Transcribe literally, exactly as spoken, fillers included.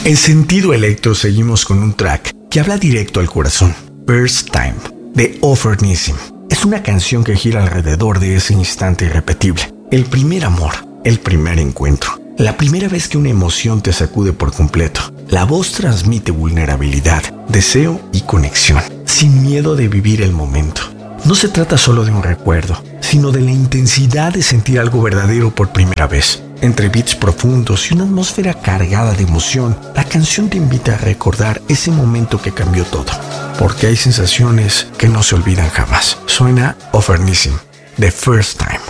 En Sentido Electro seguimos con un track que habla directo al corazón. First Time, de Offernism. Es una canción que gira alrededor de ese instante irrepetible. El primer amor, el primer encuentro. La primera vez que una emoción te sacude por completo. La voz transmite vulnerabilidad, deseo y conexión, sin miedo de vivir el momento. No se trata solo de un recuerdo, sino de la intensidad de sentir algo verdadero por primera vez. Entre beats profundos y una atmósfera cargada de emoción, la canción te invita a recordar ese momento que cambió todo. Porque hay sensaciones que no se olvidan jamás. Suena Offernism, The First Time.